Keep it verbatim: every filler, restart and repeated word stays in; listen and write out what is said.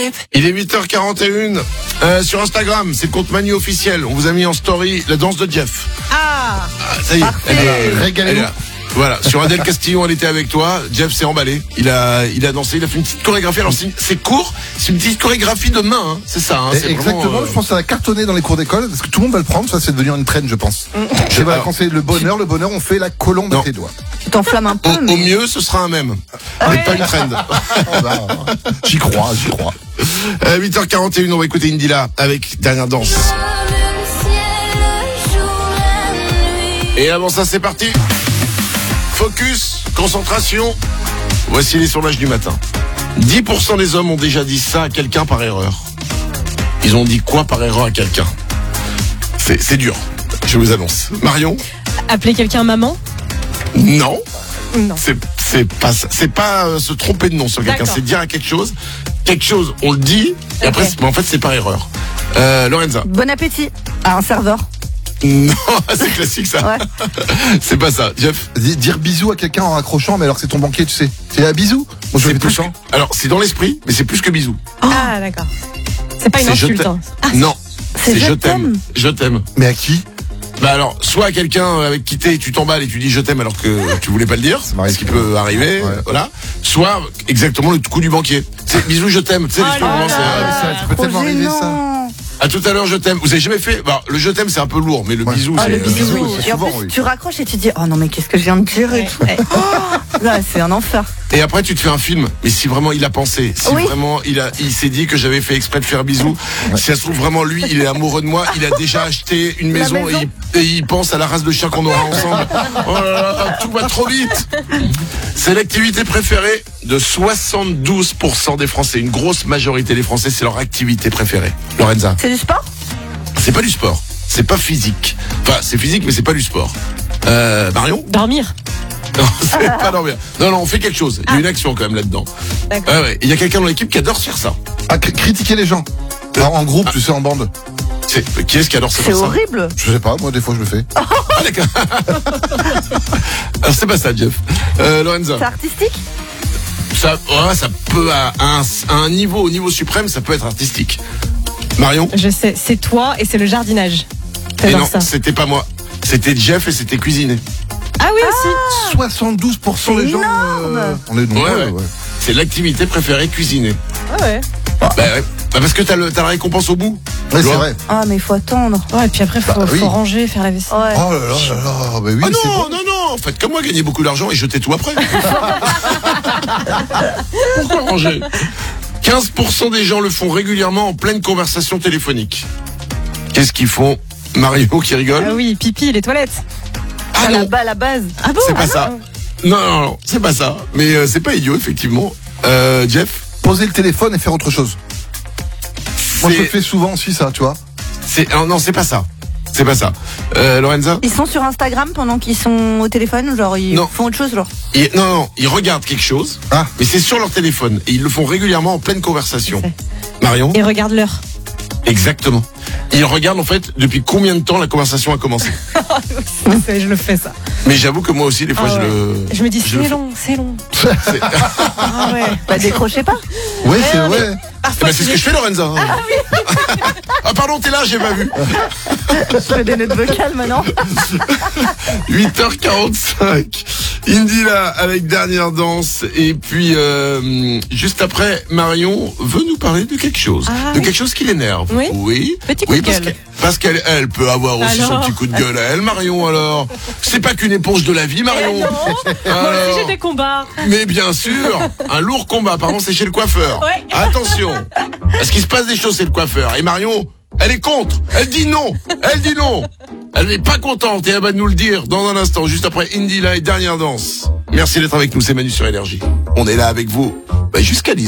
Il est huit heures quarante et un. Euh, sur Instagram, c'est le compte Manu officiel. On vous a mis en story la danse de Jeff. Ah, ah ça y est, parfait. elle est là. Régalez-nous. Elle est là. Voilà, sur Adèle Castillon, elle était avec toi. Jeff s'est emballé. Il a, il a dansé. Il a fait une petite chorégraphie. Alors c'est, c'est court. C'est une petite chorégraphie de main. Hein. C'est ça. Hein. C'est Exactement. vraiment, euh... Je pense que ça va cartonner dans les cours d'école parce que tout le monde va le prendre. Ça, c'est devenir une trend, je pense. Je, Et voilà, alors, quand c'est le bonheur, le bonheur, on fait la colombe non. à tes doigts. Tu t'enflammes un peu. Au, mais... au mieux, ce sera un mème. Ah Mais ouais. pas une trend. Oh bah, j'y crois, j'y crois. Euh, huit heures quarante et un, on va écouter Indila avec Dernière danse. Et avant ça, c'est parti. Focus, concentration. Voici les sondages du matin. dix pour cent des hommes ont déjà dit ça à quelqu'un par erreur. Ils ont dit quoi par erreur à quelqu'un? C'est, c'est dur, je vous annonce. Marion? Appeler quelqu'un maman? Non. Non. C'est, c'est pas ça. C'est pas euh, se tromper de nom sur quelqu'un. D'accord. C'est dire à quelque chose. Quelque chose, on le dit, et après, Ok. c'est- mais en fait, c'est par erreur. Euh, Lorenza? Bon appétit à un serveur. Non, c'est classique ça. Ouais. C'est pas ça. Jeff? Di- Dire bisous à quelqu'un en raccrochant, mais alors que c'est ton banquier, tu sais. C'est un bisou. Moi, je le fais tout le plus temps. que- Alors, c'est dans l'esprit, mais c'est plus que bisous. Ah, d'accord. C'est pas une C'est je insulte. t'aime. hein. Non, c'est je t'aime. Je t'aime. Mais à qui? Bah alors, soit à quelqu'un avec qui t'es, tu t'emballes et tu dis je t'aime alors que tu voulais pas le dire, m'arrive ce qui souvent. peut arriver, Ouais. voilà. Soit exactement le coup du banquier. C'est bisous, je t'aime. Tu sais, Oh l'histoire là commence, là. euh, Ça, ça peut Trop tellement arriver, ça. gênant. à tout à l'heure, je t'aime. Vous avez jamais fait? Bah, le je t'aime, c'est un peu lourd, mais le Ouais. bisou, Ah, c'est. le euh, bisou. oui, c'est Et en souvent, plus, oui. tu raccroches et tu dis, oh non, mais qu'est-ce que je viens de dire et Ouais, tout. ouais. Là, c'est un enfer. Et après, tu te fais un film. Mais si vraiment il a pensé, si Oui. vraiment il a, il s'est dit que j'avais fait exprès de faire bisou, si ça se trouve vraiment lui, il est amoureux de moi, il a déjà acheté une La maison, maison. Et, il, et il pense à la race de chien qu'on aura ensemble. Oh là là, tout va trop vite. C'est l'activité préférée de soixante-douze pour cent des Français. Une grosse majorité des Français, c'est leur activité préférée. Lorenza? C'est du sport? C'est pas du sport. C'est pas physique. Enfin, c'est physique, mais c'est pas du sport. Euh, Marion? Dormir. Non, c'est pas dormir. Non, non, on fait quelque chose. Il y a une action quand même là-dedans. D'accord. Ah ouais. Il y a quelqu'un dans l'équipe qui adore faire ça. À cri- critiquer les gens. En, en groupe, tu sais, en bande. C'est, qui est-ce qui adore ça C'est faire ça? horrible. Je sais pas, moi, des fois, je le fais. Ah, d'accord. Alors, c'est pas ça, Jeff. Euh, Lorenza. C'est artistique? Ça, ouais, ça peut, à un, à un niveau, au niveau suprême, ça peut être artistique. Marion? Je sais, c'est toi et c'est le jardinage. Et J'adore non, ça. c'était pas moi. C'était Jeff et c'était cuisiner. Ah oui, aussi. soixante-douze pour cent C'est des gens. énorme. euh, on est nombreux, Ouais, ouais. ouais. C'est l'activité préférée, cuisiner. Ah ouais. Bah, ouais. Bah, parce que t'as, le, t'as la récompense au bout. Ouais, Tu c'est vois? vrai. Ah, mais il faut attendre. Ouais, et puis après, faut, Bah, oui. faut ranger, faire la vaisselle. Ouais. Oh là là là là, bah oui, Ah c'est non, bon. non, non, faites comme moi, gagnez beaucoup d'argent et jetez tout après. Pourquoi ranger? quinze pour cent des gens le font régulièrement en pleine conversation téléphonique. Qu'est-ce qu'ils font? Mario qui rigole? Ah oui, pipi, les toilettes. Ah à, la, non, ba- à la base. Ah bon? c'est pas ça. Non, non, non, c'est pas ça. Mais euh, c'est pas idiot, effectivement. Euh, Jeff? Poser le téléphone et faire autre chose. Moi, je le C'est, fais souvent aussi, ça, tu vois. c'est, ah, non, c'est pas ça. C'est pas ça. Euh, Lorenza? Ils sont sur Instagram pendant qu'ils sont au téléphone, genre ils Non. font autre chose, genre. Ils- non, non, ils regardent quelque chose, Ah. mais c'est sur leur téléphone. Et ils le font régulièrement en pleine conversation. Marion? Et regarde l'heure. Exactement. Ils regardent en fait depuis combien de temps la conversation a commencé. C'est- Je le fais ça. Mais j'avoue que moi aussi, des fois, Ah je ouais. le. Je me dis, je le c'est fais. long, c'est long. C'est- Ah ouais. Bah décrochez pas. Ouais, c'est non, mais- vrai. Eh Parfois, ben, c'est ce que je fais, Lorenza. hein. Ah, pardon, t'es là, j'ai pas vu. Je fais des notes vocales maintenant. huit heures quarante-cinq. Indila avec Dernière danse. Et puis, euh, juste après, Marion veut nous parler de quelque chose. Ah, de oui. quelque chose qui l'énerve. Oui. Oui. Petit coup oui, de parce gueule. que- Parce qu'elle elle peut avoir aussi son Alors petit coup de gueule à elle, Marion, alors. C'est pas qu'une éponge de la vie, Marion. Eh non. Moi Alors. aussi, j'ai des combats. Mais bien sûr, un lourd combat. Pardon, c'est chez le coiffeur. Ouais. Attention, parce qu'il se passe des choses chez le coiffeur. Et Marion, elle est contre. Elle dit non. Elle dit non. Elle n'est pas contente et elle va nous le dire dans un instant, juste après Indila et Dernière danse. Merci d'être avec nous, c'est Manu sur Énergie. On est là avec vous bah, jusqu'à dix.